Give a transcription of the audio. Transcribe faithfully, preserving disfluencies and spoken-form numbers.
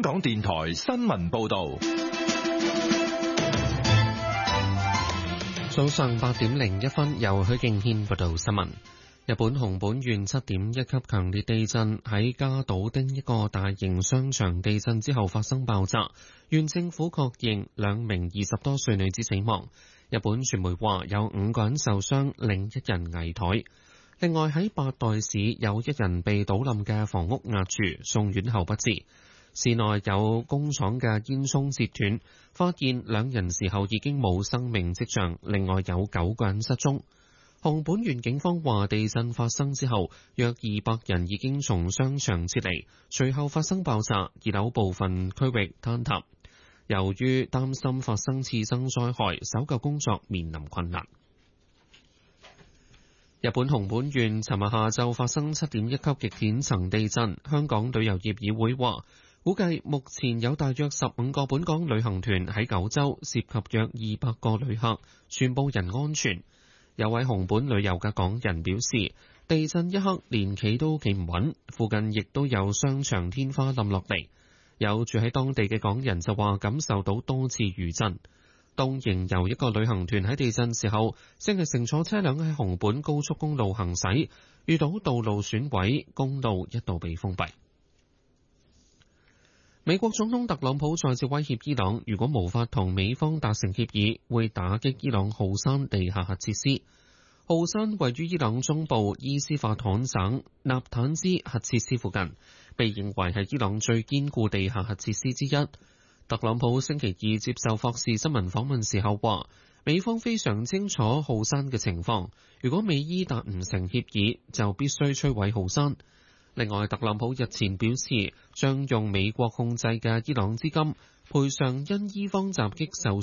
港電台新聞報道。 早上八點零一分，由許敬軒報道新聞。日本熊本縣七點一級強烈地震喺加島町一個大型商場地震之後發生爆炸，縣政府確認兩名二十多歲女子死亡。日本傳媒話有五個人受傷，另一人危殆。另外喺八代市有一人被倒冧嘅房屋壓住，送院後不治。市內有工廠嘅煙囪截斷，發現兩人時候已經冇生命跡象，另外有九個人失蹤。熊本縣警方話，地震發生之後，約二百人已經從商場撤離，隨後發生爆炸，二樓部分區域坍塌。由於擔心發生次生災害，搜救工作面臨困難。日本熊本縣尋日下晝發生七點一級極淺層地震，香港旅遊業議會話，估計目前有大約十五個本港旅行團喺九州，涉及約二百個旅客，全部人安全。有位熊本旅遊嘅港人表示，地震一刻連企都企唔穩，附近亦都有商場天花冧落嚟。有住喺當地嘅港人就話感受到多次餘震。東瀛遊一個旅行團喺地震時候，正係乘坐車輛喺熊本高速公路行駛，遇到道路損毀，公路一度被封閉。美國總統特朗普再次威脅伊朗，如果無法同美方達成協議，會打擊伊朗浩山地下核設施。浩山位於伊朗中部伊斯法罕省納坦茲核設施附近，被認為係伊朗最堅固地下核設施之一。特朗普星期二接受霍士新聞訪問時候話，美方非常清楚浩山嘅情況，如果美伊達唔成協議，就必須摧毀浩山。另外，特朗普日前表示，將用美國控制嘅伊朗資金賠償因伊方襲擊受